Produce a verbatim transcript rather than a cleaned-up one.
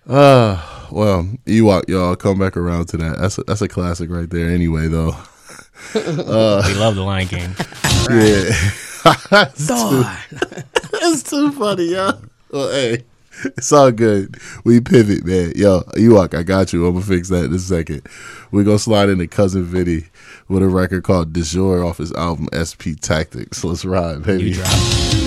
Uh, well, Ewok, y'all come back around to that. That's a, that's a classic right there. Anyway, though, uh, we love the Lion King. Yeah, it's, too, it's too funny, y'all. Well, hey, it's all good. We pivot, man. Yo, Ewok, I got you. I'm gonna fix that in a second. We're gonna slide into Cousin Vinny with a record called De Jour off his album S P Tactics. Let's ride, baby.